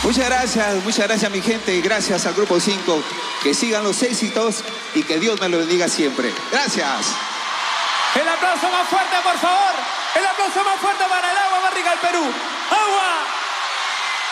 Muchas gracias mi gente y gracias al Grupo 5. Que sigan los éxitos y que Dios me lo bendiga siempre. Gracias. El aplauso más fuerte, por favor. El aplauso más fuerte para el agua más rica del Perú.